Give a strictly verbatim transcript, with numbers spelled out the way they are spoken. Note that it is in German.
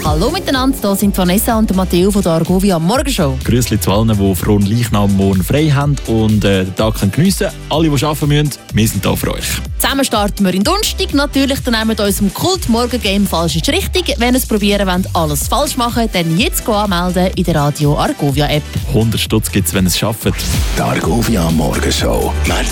Hallo miteinander, hier sind Vanessa und Matteo von der Argovia Morgenshow. Grüßli zu allen, die frohen Leichnam morgen frei haben und äh, den Tag geniessen können. Alle, die arbeiten müssen, wir sind da für euch. Zusammen starten wir in Donnerstag. Natürlich dann mit unserem Kult-Morgen-Game «Falsch ist richtig». Wenn ihr es probieren wollt, alles falsch machen, dann jetzt anmelden in der Radio Argovia App. hundert Stutz gibt es, wenn ihr es schafft. Die Argovia Morgenshow.